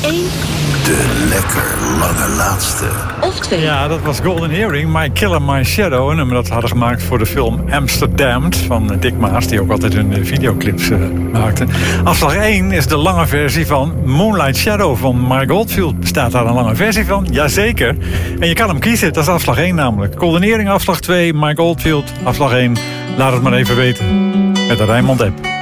1. De lekker lange laatste. Of 2. Ja, dat was Golden Earring, My Killer, My Shadow. Een nummer dat ze hadden gemaakt voor de film Amsterdam van Dick Maas, die ook altijd hun videoclips maakte. Afslag 1 is de lange versie van Moonlight Shadow van Mike Oldfield. Bestaat daar een lange versie van? Jazeker. En je kan hem kiezen, dat is afslag 1 namelijk. Golden Earring afslag 2, Mike Oldfield afslag 1. Laat het maar even weten. Met de Rijnmond app.